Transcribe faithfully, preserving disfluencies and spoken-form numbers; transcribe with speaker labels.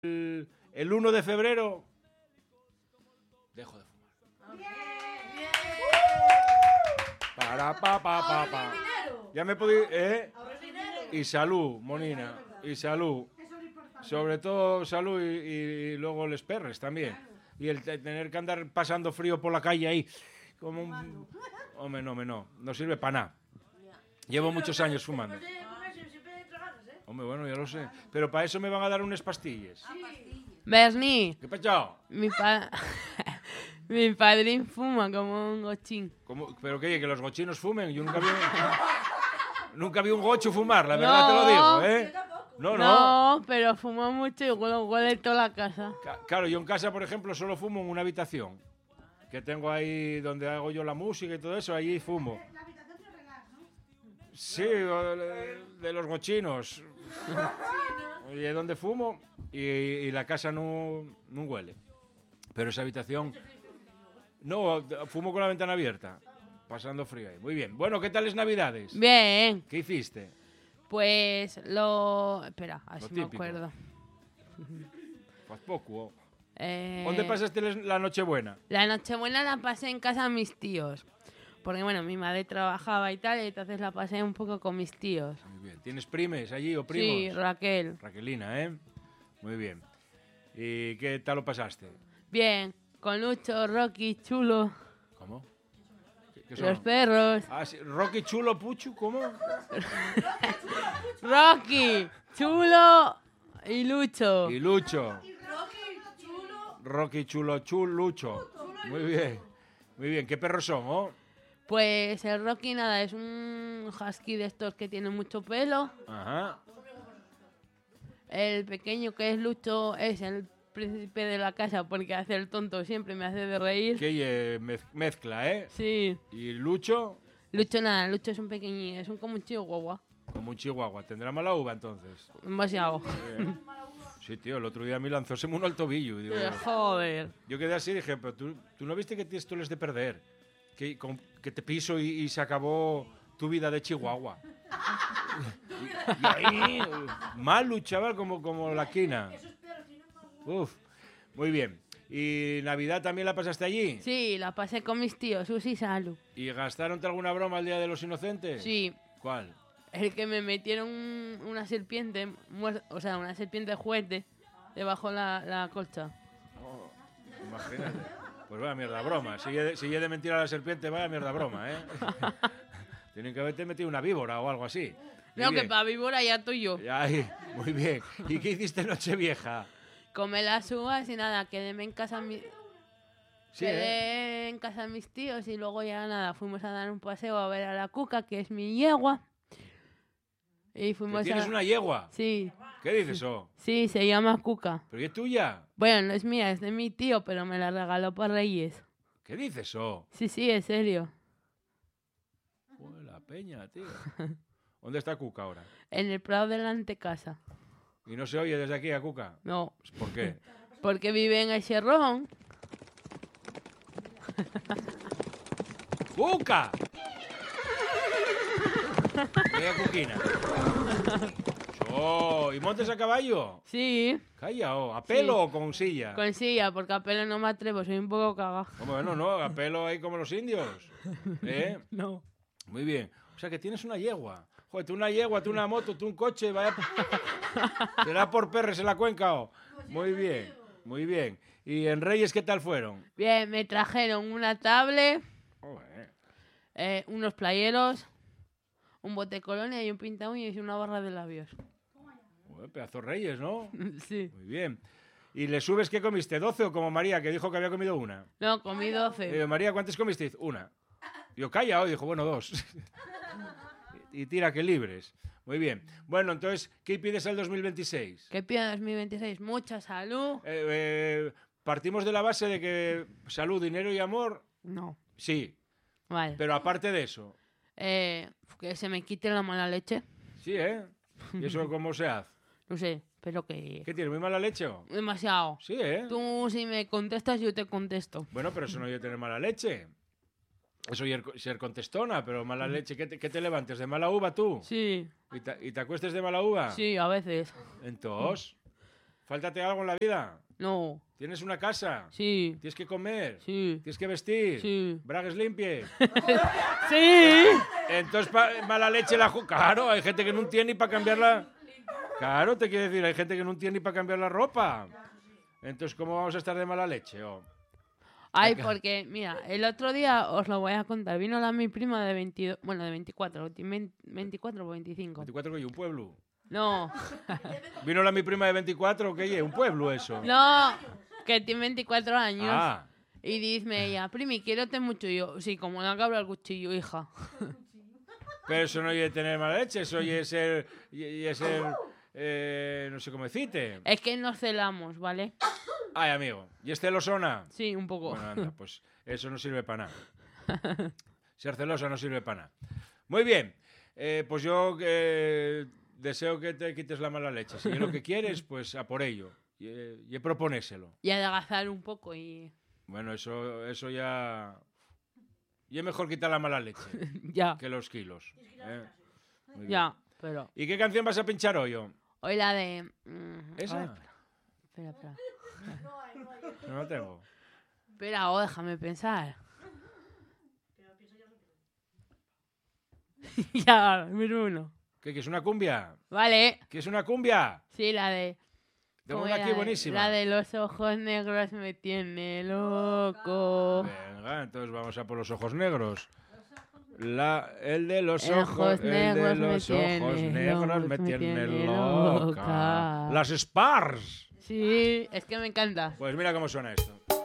Speaker 1: el, el uno de febrero dejo de fumar. Para, pa, pa, pa, pa. Ya me he podido... ¿eh? Y salud, Monina. Y salud. Sobre todo salud y, y, y luego les perres también. Y el tener que andar pasando frío por la calle ahí. Como un... Hombre, no, hombre, no. No sirve para nada. Llevo muchos años fumando. Hombre, bueno, ya lo sé. Pero para eso me van a dar unas pastillas.
Speaker 2: Bernie.
Speaker 1: ¿Qué pachao?
Speaker 2: Mi, pa... Mi padrín fuma como un gochín.
Speaker 1: ¿Cómo? ¿Pero qué? ¿Que los gochinos fumen? Yo nunca vi, nunca vi un gocho fumar, la verdad
Speaker 2: No.
Speaker 1: te lo digo, ¿eh? No, no.
Speaker 2: No, pero fuma mucho y huele, huele toda la casa.
Speaker 1: Ca- Claro, yo en casa, por ejemplo, solo fumo en una habitación. Que tengo ahí donde hago yo la música y todo eso, allí fumo.
Speaker 3: La habitación de relax, ¿no?
Speaker 1: Sí, de, de los gochinos. Y es donde fumo y, y la casa no, no huele. Pero esa habitación... No, fumo con la ventana abierta, pasando frío ahí. Muy bien. Bueno, ¿qué tal es Navidades?
Speaker 2: Bien,
Speaker 1: ¿Qué hiciste?
Speaker 2: pues lo... Espera, a ver
Speaker 1: Lo
Speaker 2: si me
Speaker 1: típico.
Speaker 2: acuerdo.
Speaker 1: Pues poco.
Speaker 2: Eh,
Speaker 1: ¿Dónde pasaste les- la Nochebuena?
Speaker 2: La Nochebuena la pasé en casa de mis tíos. Porque, bueno, mi madre trabajaba y tal, y entonces la pasé un poco con mis tíos.
Speaker 1: Muy bien. ¿Tienes primes allí o primos?
Speaker 2: Sí, Raquel.
Speaker 1: Raquelina, ¿eh? Muy bien. ¿Y qué tal lo pasaste?
Speaker 2: Bien, con Lucho, Rocky, Chulo,
Speaker 1: ¿Cómo? ¿Qué, qué
Speaker 2: los
Speaker 1: son?
Speaker 2: perros.
Speaker 1: Ah, sí. ¿Rocky, Chulo, Puchu? ¿Cómo?
Speaker 2: Rocky, Chulo y Lucho.
Speaker 1: Y Lucho. Rocky, Chulo, Chul, Lucho. Muy bien. Muy bien. ¿Qué perros son, oh?
Speaker 2: Pues el Rocky, nada, es un husky de estos que tiene mucho pelo.
Speaker 1: Ajá.
Speaker 2: El pequeño que es Lucho es el príncipe de la casa porque hace el tonto, siempre me hace de reír.
Speaker 1: Que eh, mez- mezcla, ¿eh?
Speaker 2: Sí.
Speaker 1: Y Lucho,
Speaker 2: Lucho nada, Lucho es un pequeñín, es un como un chihuahua.
Speaker 1: como un chihuahua. ¿Tendrá mala uva entonces?
Speaker 2: Demasiado.
Speaker 1: Sí, tío, el otro día me lanzóseme uno al tobillo. Y digo,
Speaker 2: Eh, Joder.
Speaker 1: yo quedé así y dije, pero tú, tú no viste que tienes tú les de perder. Que, con- que te piso y, y se acabó tu vida de chihuahua. y, y ahí, malo, chaval, como, como la quina. Uf, muy bien. ¿Y Navidad también la pasaste allí?
Speaker 2: Sí, la pasé con mis tíos, Susi y Salu.
Speaker 1: ¿Y gastaronte alguna broma el Día de los Inocentes?
Speaker 2: Sí,
Speaker 1: ¿Cuál?
Speaker 2: el que me metieron un- una serpiente, muer- o sea, una serpiente de juguete debajo de la, la colcha.
Speaker 1: Oh, imagínate. Pues vaya mierda broma. Si he, de, si he de mentir a la serpiente, vaya mierda broma, ¿eh? Tienen que haberte metido una víbora o algo así. Muy
Speaker 2: No, que
Speaker 1: bien.
Speaker 2: para víbora ya tuyo.
Speaker 1: Ay, muy bien. ¿Y qué hiciste Nochevieja?
Speaker 2: Comé las uvas y nada, quedéme en casa mi...
Speaker 1: Sí,
Speaker 2: quedé
Speaker 1: ¿eh?
Speaker 2: en casa de mis tíos y luego ya nada, fuimos a dar un paseo a ver a la Cuca, que es mi yegua. Y
Speaker 1: ¿Que
Speaker 2: fuimos
Speaker 1: ¿Tienes
Speaker 2: a...
Speaker 1: una yegua?
Speaker 2: Sí,
Speaker 1: ¿Qué dices, oh?
Speaker 2: sí, se llama Cuca.
Speaker 1: ¿Pero y es tuya?
Speaker 2: Bueno, no es mía, es de mi tío, pero me la regaló para Reyes.
Speaker 1: ¿Qué dices, oh?
Speaker 2: Sí, sí, en serio.
Speaker 1: Joder, la peña, tío. ¿Dónde está Cuca ahora?
Speaker 2: En el Prado de la antecasa.
Speaker 1: ¿Y no se oye desde aquí a Cuca?
Speaker 2: No,
Speaker 1: ¿Por qué?
Speaker 2: porque vive en el Cherrón.
Speaker 1: ¡Cuca! Venga, Cuquina. Oh, ¿y montes a caballo?
Speaker 2: Sí,
Speaker 1: Calla, oh. ¿A pelo
Speaker 2: Sí.
Speaker 1: o con silla?
Speaker 2: con silla, porque a pelo no me atrevo, soy un poco caga.
Speaker 1: Bueno, no, a pelo ahí como los indios. ¿Eh?
Speaker 2: No.
Speaker 1: Muy bien. O sea que tienes una yegua. Joder, tú una yegua, tú una moto, tú un coche, vaya... Será por perres en la cuenca, oh. Muy bien, muy bien. ¿Y en Reyes qué tal fueron?
Speaker 2: Bien, me trajeron una tablet,
Speaker 1: Joder.
Speaker 2: eh, unos playeros, un bote de colonia y un pinta uñas y una barra de labios.
Speaker 1: Joder, pedazo Reyes, ¿no?
Speaker 2: Sí.
Speaker 1: Muy bien. ¿Y le subes qué comiste? ¿doce o como María, que dijo que había comido una?
Speaker 2: No, comí
Speaker 1: Le
Speaker 2: doce.
Speaker 1: digo, María, ¿cuántas comisteis? Una. Yo, calla, hoy dijo, bueno, dos. y, y tira que libres. Muy bien. Bueno, entonces, ¿qué pides al dos mil veintiséis?
Speaker 2: ¿Qué pido en dos mil veintiséis? Mucha salud.
Speaker 1: Eh, eh, partimos de la base de que salud, dinero y amor,
Speaker 2: No.
Speaker 1: sí.
Speaker 2: Vale.
Speaker 1: Pero aparte de eso,
Speaker 2: Eh, que se me quite la mala leche.
Speaker 1: sí, ¿eh? ¿Y eso cómo se hace?
Speaker 2: No sé, pero que...
Speaker 1: ¿Qué tiene, muy mala leche o?
Speaker 2: Demasiado.
Speaker 1: Sí, ¿eh?
Speaker 2: Tú si me contestas, yo te contesto.
Speaker 1: Bueno, pero eso no es tener mala leche. Eso es ser contestona, pero mala leche, ¿qué te, qué te levantes? ¿De mala uva tú?
Speaker 2: Sí,
Speaker 1: ¿Y te, y te acuestes de mala uva?
Speaker 2: sí, a veces.
Speaker 1: Entonces, ¿Faltate algo en la vida?
Speaker 2: No.
Speaker 1: ¿Tienes una casa?
Speaker 2: Sí.
Speaker 1: ¿Tienes que comer?
Speaker 2: Sí.
Speaker 1: ¿Tienes que vestir?
Speaker 2: Sí.
Speaker 1: ¿Bragues limpies?
Speaker 2: Sí.
Speaker 1: Entonces, pa- mala leche la... ju- Claro, hay gente que no tiene ni para cambiar la... Claro, te quiero decir, hay gente que no tiene ni para cambiar la ropa. Entonces, ¿cómo vamos a estar de mala leche? Oh?
Speaker 2: Ay, porque, mira, el otro día os lo voy a contar. Vino la mi prima de veintidós, bueno, de veinticuatro, veinticuatro o veinticinco.
Speaker 1: veinticuatro, ¿qué? ¿Un pueblo?
Speaker 2: No,
Speaker 1: ¿Vino la mi prima de veinticuatro? ¿Qué? ¿Un pueblo eso?
Speaker 2: no, que tiene veinticuatro años.
Speaker 1: Ah,
Speaker 2: Y dice ella, primi, quiérote mucho. Y yo, sí, como la cabra al cuchillo, hija.
Speaker 1: pero eso no es tener mala leche, eso es ser... Y, y es ser eh, no sé cómo decirte.
Speaker 2: Es que nos celamos, ¿vale?
Speaker 1: Ay, amigo. ¿Y es celosona?
Speaker 2: Sí, un poco.
Speaker 1: Bueno, anda, pues eso no sirve para nada. Ser celosa no sirve para nada. Muy bien. Eh, pues yo eh, deseo que te quites la mala leche. Si es lo que quieres, pues a por ello. Y, eh, y proponéselo.
Speaker 2: Y adelgazar un poco y...
Speaker 1: Bueno, eso, eso ya... Y es mejor quitar la mala leche
Speaker 2: ya,
Speaker 1: que los kilos. ¿eh? Muy bien.
Speaker 2: ya, pero...
Speaker 1: ¿Y qué canción vas a pinchar hoy? oh?
Speaker 2: Hoy la de... mm, a
Speaker 1: ¿Esa?
Speaker 2: ver, espera, espera.
Speaker 1: No la tengo.
Speaker 2: Espera, oh, déjame pensar. ya, miro uno.
Speaker 1: ¿Qué, que es una cumbia?
Speaker 2: Vale,
Speaker 1: ¿Qué es una cumbia?
Speaker 2: sí, la de...
Speaker 1: Tengo
Speaker 2: ¿cómo
Speaker 1: una
Speaker 2: era?
Speaker 1: aquí buenísima.
Speaker 2: La de los ojos negros me tiene loco.
Speaker 1: Venga, entonces vamos a por los ojos negros. La, el de los
Speaker 2: Ojos
Speaker 1: ojos, el de
Speaker 2: negros me
Speaker 1: los ojos
Speaker 2: tiene
Speaker 1: negros
Speaker 2: loca,
Speaker 1: me
Speaker 2: me
Speaker 1: tiene
Speaker 2: tiene
Speaker 1: loca.
Speaker 2: loca.
Speaker 1: Las Spars.
Speaker 2: Sí, es que me encanta.
Speaker 1: Pues mira cómo suena esto.